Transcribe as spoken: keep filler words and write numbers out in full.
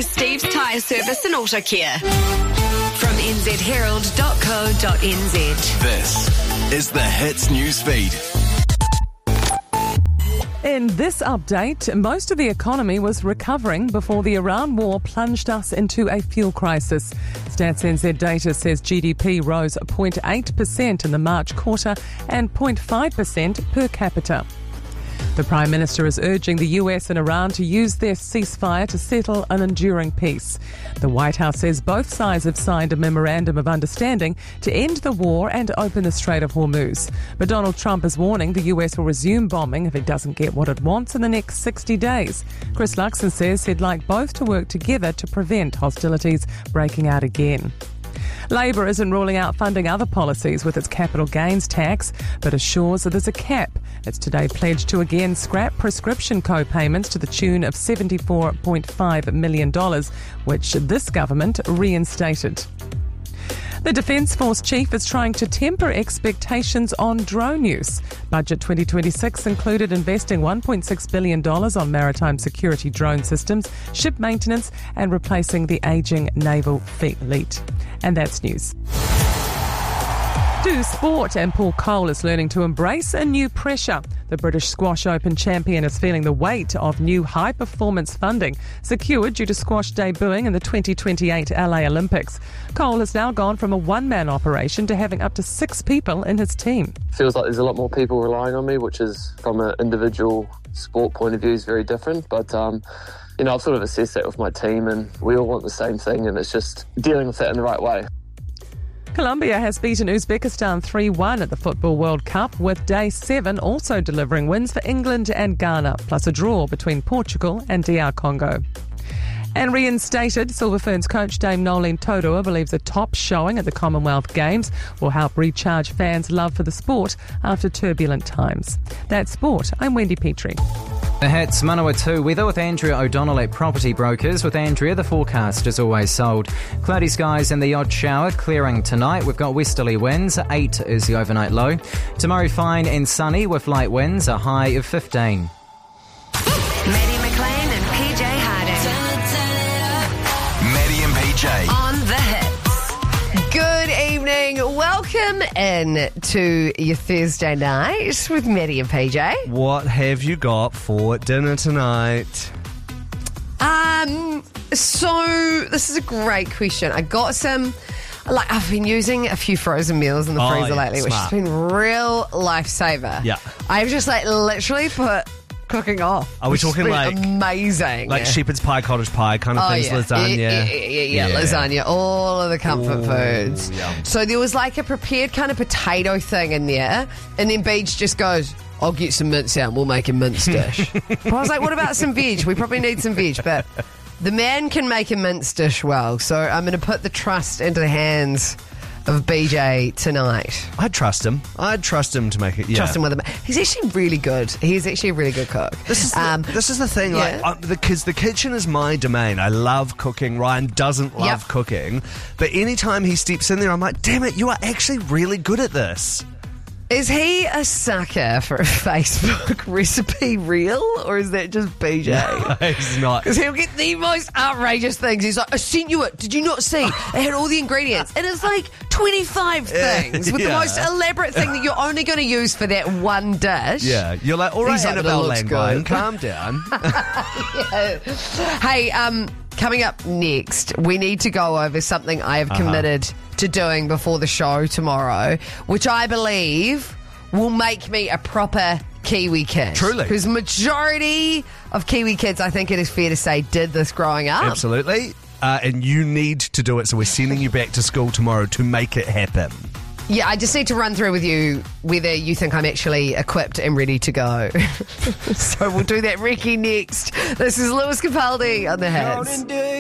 Use Steve's Tyre Service and Auto Care. From n z herald dot co dot n z. This is the Hits News Feed. In this update, most of the economy was recovering before the Iran war plunged us into a fuel crisis. Stats N Z data says G D P rose zero point eight percent in the March quarter and zero point five percent per capita. The Prime Minister is urging the U S and Iran to use their ceasefire to settle an enduring peace. The White House says both sides have signed a memorandum of understanding to end the war and open the Strait of Hormuz. But Donald Trump is warning the U S will resume bombing if it doesn't get what it wants in the next sixty days. Chris Luxon says he'd like both to work together to prevent hostilities breaking out again. Labor isn't ruling out funding other policies with its capital gains tax, but assures that there's a cap. It's today pledged to again scrap prescription co-payments to the tune of seventy-four point five million dollars, which this government reinstated. The Defence Force Chief is trying to temper expectations on drone use. Budget twenty twenty-six included investing one point six billion dollars on maritime security drone systems, ship maintenance and replacing the ageing naval fleet. And that's news. To sport, and Paul Cole is learning to embrace a new pressure. The British Squash Open champion is feeling the weight of new high-performance funding secured due to squash debuting in the twenty twenty-eight L A Olympics. Cole has now gone from a one-man operation to having up to six people in his team. Feels like there's a lot more people relying on me, which is, from an individual sport point of view, is very different. But, um, you know, I've sort of assessed that with my team, and we all want the same thing, and it's just dealing with that in the right way. Colombia has beaten Uzbekistan three one at the Football World Cup, with day seven also delivering wins for England and Ghana, plus a draw between Portugal and D R Congo. And reinstated Silver Ferns coach Dame Nolene Taurua believes a top showing at the Commonwealth Games will help recharge fans' love for the sport after turbulent times. That's sport. I'm Wendy Petrie. The Hits, Manawatu weather with Andrea O'Donnell at Property Brokers. With Andrea, the forecast is always sold. Cloudy skies and the odd shower, clearing tonight. We've got westerly winds, eight is the overnight low. Tomorrow fine and sunny with light winds, a high of fifteen. Maddie McLean and P J Harding. Maddie and P J. On the Hits. Good evening. Welcome in to your Thursday night with Maddie and P J. What have you got for dinner tonight? Um, so this is a great question. I got some, like, I've been using a few frozen meals in the Oh, freezer yeah, lately, which has smart. been real lifesaver. Yeah. I've just like literally put cooking off. Are we which has talking been like- amazing? Like shepherd's pie, cottage pie kind of Oh, things, yeah. lasagna. Yeah, yeah, yeah, yeah, Yeah. lasagna, all of the comfort Ooh, foods. yum. So there was like a prepared kind of potato thing in there, and then Beach just goes, I'll get some mince out and we'll make a mince dish. But I was like, what about some veg? We probably need some veg, but the man can make a mince dish well, so I'm going to put the trust into the hands of B J tonight. I'd trust him. I'd trust him to make it. Yeah. Trust him with him. He's actually really good. He's actually a really good cook. This is the, Um, this is the thing, yeah. like, uh, the, cause the kitchen is my domain. I love cooking. Ryan doesn't love Yep. cooking. But anytime he steps in there, I'm like, damn it, you are actually really good at this. Is he a sucker for a Facebook recipe reel, or is that just B J? He's not. Because he'll get the most outrageous things. He's like, I sent you it. Did you not see? It had all the ingredients. And it's like twenty-five things with the Yeah. most elaborate thing that you're only going to use for that one dish. Yeah, you're like, all right, He's like, but it Annabelle looks Langbein, good. calm down. Hey, um, coming up next, we need to go over something I have committed to doing before the show tomorrow, which I believe will make me a proper Kiwi kid. Truly. Because majority of Kiwi kids, I think it is fair to say, did this growing up. Absolutely. Uh, and you need to do it, so we're sending you back to school tomorrow to make it happen. Yeah, I just need to run through with you whether you think I'm actually equipped and ready to go. So we'll do that recce next. This is Lewis Capaldi on the Hits.